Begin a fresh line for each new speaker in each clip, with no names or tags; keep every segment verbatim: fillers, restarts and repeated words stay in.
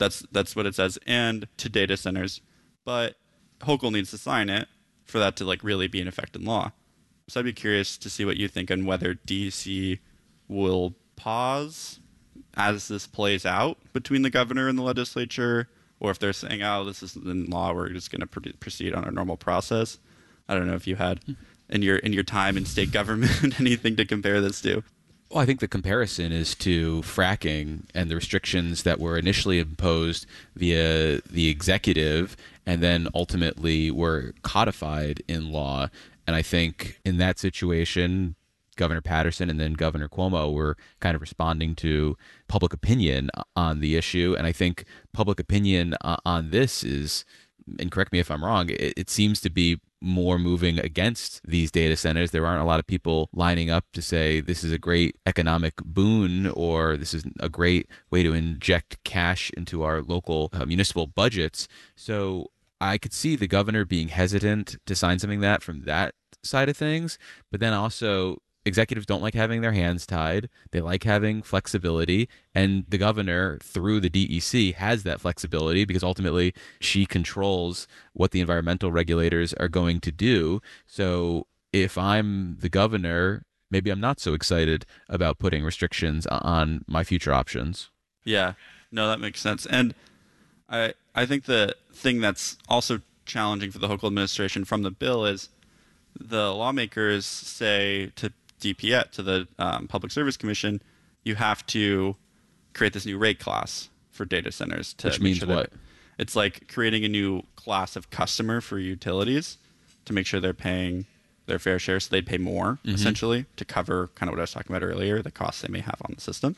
That's that's what it says, and to data centers. But Hochul needs to sign it for that to like really be in effect in law. So I'd be curious to see what you think on whether D C will pause as this plays out between the governor and the legislature, or if they're saying, oh, this isn't in law, we're just going to proceed on our normal process. I don't know if you had in your in your time in state government anything to compare this to.
Well, I think the comparison is to fracking and the restrictions that were initially imposed via the executive and then ultimately were codified in law. And I think in that situation, Governor Patterson and then Governor Cuomo were kind of responding to public opinion on the issue. And I think public opinion on this is, and correct me if I'm wrong, it, it seems to be more moving against these data centers. There aren't a lot of people lining up to say this is a great economic boon or this is a great way to inject cash into our local uh, municipal budgets. So I could see the governor being hesitant to sign something like that from that side of things. But then also executives don't like having their hands tied. They like having flexibility. And the governor, through the D E C, has that flexibility because ultimately she controls what the environmental regulators are going to do. So if I'm the governor, maybe I'm not so excited about putting restrictions on my future options.
Yeah, no, that makes sense. And I I think the thing that's also challenging for the Hochul administration from the bill is the lawmakers say to D P S, to the um, Public Service Commission, you have to create this new rate class for data centers. To
Which means
sure
what?
It's like creating a new class of customer for utilities to make sure they're paying their fair share, so they'd pay more, mm-hmm. essentially, to cover kind of what I was talking about earlier, the costs they may have on the system.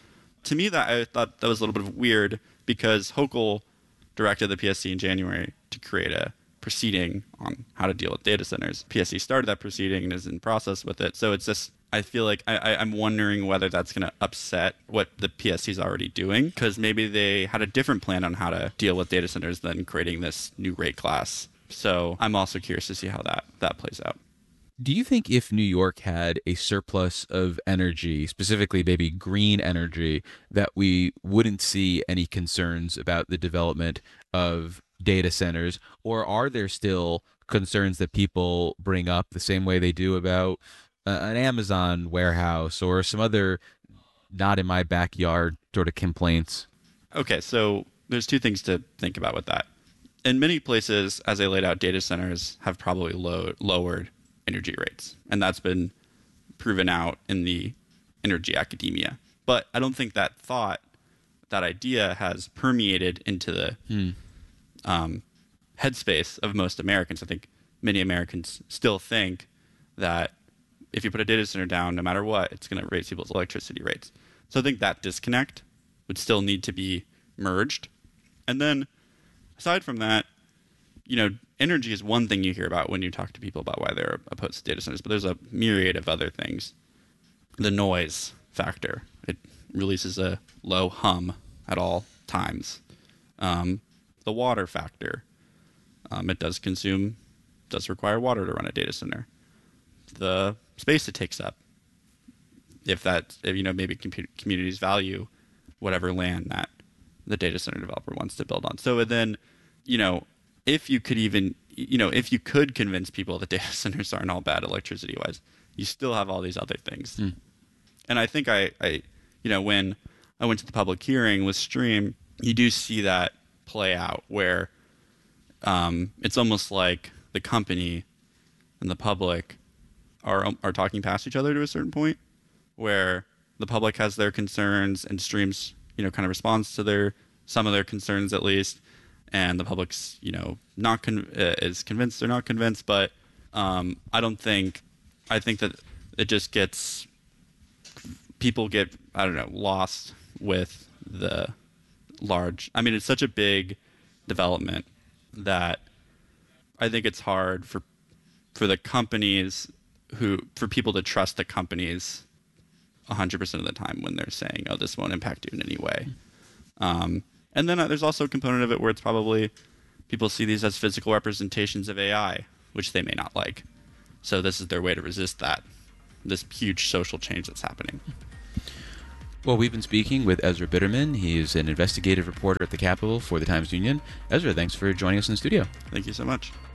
To me, that I thought that was a little bit of weird because Hochul directed the P S C in January to create a proceeding on how to deal with data centers. P S C started that proceeding and is in process with it. So it's just, I feel like I, I, I'm wondering whether that's going to upset what the P S C is already doing, because maybe they had a different plan on how to deal with data centers than creating this new rate class. So I'm also curious to see how that, that plays out.
Do you think if New York had a surplus of energy, specifically maybe green energy, that we wouldn't see any concerns about the development of data centers? Or are there still concerns that people bring up the same way they do about uh, an Amazon warehouse or some other not in my backyard sort of complaints?
Okay, so there's two things to think about with that. In many places, as I laid out, data centers have probably low, lowered energy rates, and that's been proven out in the energy academia. But I don't think that thought, that idea has permeated into the hmm. um, headspace of most Americans. I think many Americans still think that if you put a data center down, no matter what, it's going to raise people's electricity rates. So I think that disconnect would still need to be merged. And then aside from that, you know, energy is one thing you hear about when you talk to people about why they're opposed to data centers, but there's a myriad of other things. The noise factor. It releases a low hum at all times. Um, the water factor. Um, it does consume, does require water to run a data center. The space it takes up. If that, if, you know, maybe communities value whatever land that the data center developer wants to build on. So then, you know, if you could even, you know, if you could convince people that data centers aren't all bad electricity-wise, you still have all these other things. Mm. And I think I, I, you know, when I went to the public hearing with Stream, you do see that play out where um, it's almost like the company and the public are are talking past each other to a certain point, where the public has their concerns and Stream's, you know, kind of responds to their some of their concerns at least. And the public's, you know, not con- uh, is convinced or not convinced, but um, I don't think, I think that it just gets, people get, I don't know, lost with the large, I mean, it's such a big development that I think it's hard for for the companies who, for people to trust the companies one hundred percent of the time when they're saying, oh, this won't impact you in any way. Um, And then uh, there's also a component of it where it's probably people see these as physical representations of A I, which they may not like. So this is their way to resist that, this huge social change that's happening.
Well, we've been speaking with Ezra Bitterman. He's an investigative reporter at the Capitol for the Times-Union. Ezra, thanks for joining us in the studio.
Thank you so much.